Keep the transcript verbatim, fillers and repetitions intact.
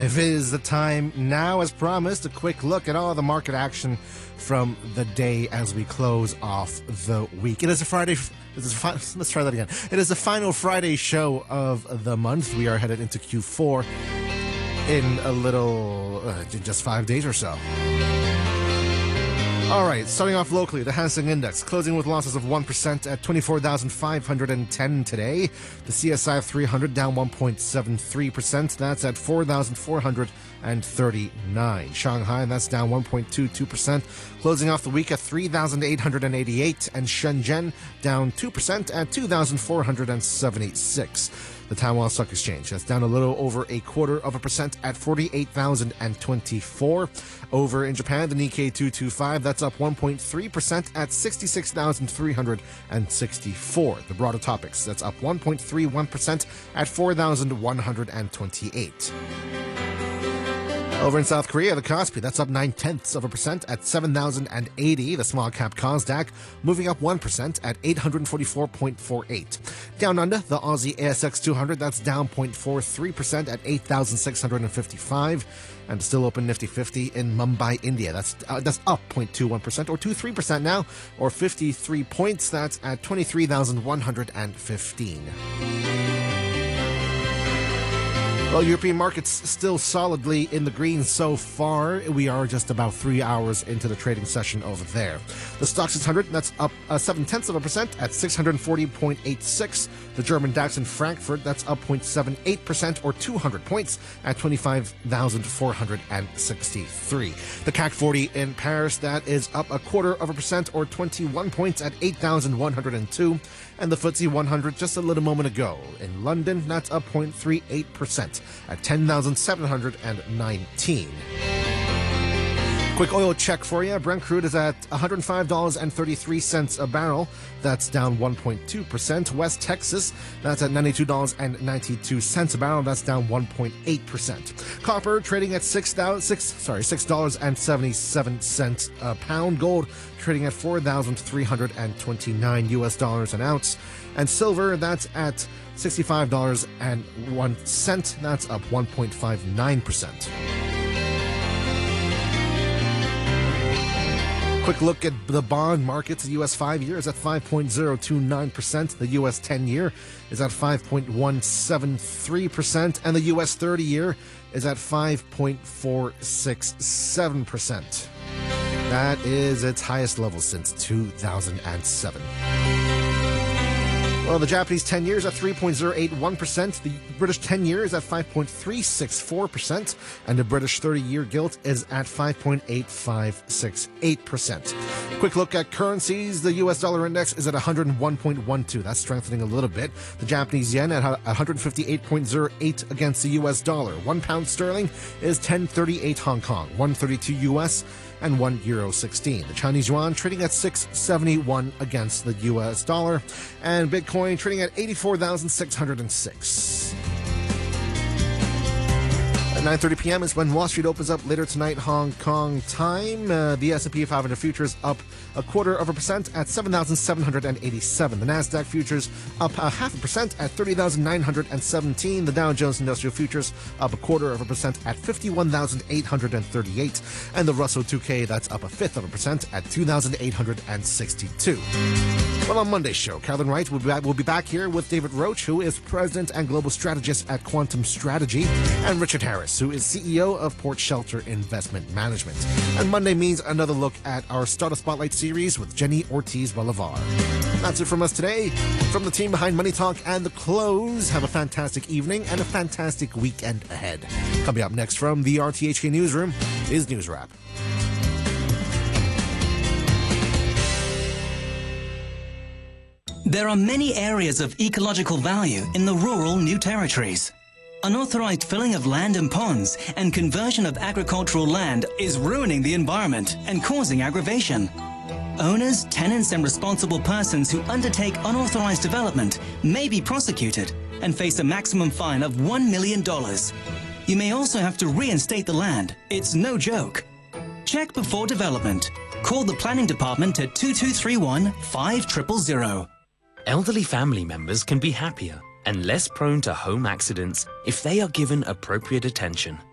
It is the time now, as promised, a quick look at all the market action from the day as we close off the week. It is a Friday. It is a fi- let's try that again. It is the final Friday show of the month. We are headed into Q four in a little, uh, just five days or so. All right, starting off locally, the Hang Seng Index closing with losses of one percent at twenty-four thousand five hundred ten today. The C S I three hundred down one point seven three percent. That's at four thousand four hundred thirty-nine. Shanghai, that's down one point two two percent, closing off the week at three thousand eight hundred eighty-eight. And Shenzhen down two percent at two thousand four hundred seventy-six. The Taiwan Stock Exchange, that's down a little over a quarter of a percent at forty-eight thousand twenty-four. Over in Japan, the Nikkei two twenty-five, that's up one point three percent at sixty-six thousand three hundred sixty-four. The broader topics, that's up one point three one percent at four thousand one hundred twenty-eight. Over in South Korea, the Kospi, that's up nine-tenths of a percent at seven thousand eighty. The small cap Kosdaq moving up one percent at eight hundred forty-four point four eight. Down under, the Aussie A S X two hundred, that's down zero point four three percent at eight thousand six hundred fifty-five. And the still open Nifty fifty in Mumbai, India, that's uh, that's up zero point two one percent or two point three percent now, or fifty-three points. That's at twenty-three thousand one hundred fifteen. Well, European markets still solidly in the green so far. We are just about three hours into the trading session over there. The Stoxx six hundred, that's up uh, seven-tenths of a percent at six hundred forty point eight six. The German DAX in Frankfurt, that's up zero point seven eight percent or two hundred points at twenty-five thousand four hundred sixty-three. The C A C forty in Paris, that is up a quarter of a percent or twenty-one points at eight thousand one hundred two. And the F T S E one hundred just a little moment ago in London, that's up zero point three eight percent at ten thousand seven hundred nineteen. Quick oil check for you. Brent crude is at one hundred five dollars and thirty-three cents a barrel. That's down one point two percent. West Texas, that's at ninety-two dollars and ninety-two cents a barrel. That's down one point eight percent. Copper trading at six thousand six sorry six dollars and seventy-seven cents a pound. Gold trading at four thousand three hundred twenty-nine U S dollars an ounce. And silver, that's at sixty-five dollars and one cent. That's up one point five nine percent. Quick look at the bond markets. The U S five-year is at five point zero two nine percent. The U S ten-year is at five point one seven three percent. And the U S thirty-year is at five point four six seven percent. That is its highest level since two thousand seven. Well, the Japanese ten-year is at three point zero eight one percent. The British ten-year is at five point three six four percent. And the British thirty-year gilt is at five point eight five six eight percent. Quick look at currencies. The U S dollar index is at one hundred one point one two. That's strengthening a little bit. The Japanese yen at one hundred fifty-eight point zero eight against the U S dollar. One pound sterling is ten thirty-eight Hong Kong, one thirty-two U S, and one euro sixteen. The Chinese yuan trading at six seventy-one against the U S dollar. And Bitcoin trading at eighty-four thousand six hundred six. At nine thirty p.m. is when Wall Street opens up later tonight, Hong Kong time. Uh, the S and P five hundred futures up a quarter of a percent at seven thousand seven hundred eighty-seven. The NASDAQ futures up a half a percent at thirty thousand nine hundred seventeen. The Dow Jones Industrial futures up a quarter of a percent at fifty-one thousand eight hundred thirty-eight. And the Russell two K, that's up a fifth of a percent at two thousand eight hundred sixty-two. Well, on Monday's show, Carolyn Wright will be, back, will be back here with David Roach, who is President and Global Strategist at Quantum Strategy, and Richard Harris, who is C E O of Port Shelter Investment Management. And Monday means another look at our Startup Spotlight series with Jenny Ortiz Bolivar. That's it from us today. From the team behind Money Talk and The Close, have a fantastic evening and a fantastic weekend ahead. Coming up next from the R T H K Newsroom is News Wrap. There are many areas of ecological value in the rural New Territories. Unauthorized filling of land and ponds and conversion of agricultural land is ruining the environment and causing aggravation. Owners, tenants, and responsible persons who undertake unauthorized development may be prosecuted and face a maximum fine of one million dollars. You may also have to reinstate the land. It's no joke. Check before development. Call the planning department at two two three one, five zero zero zero. Elderly family members can be happier and less prone to home accidents if they are given appropriate attention.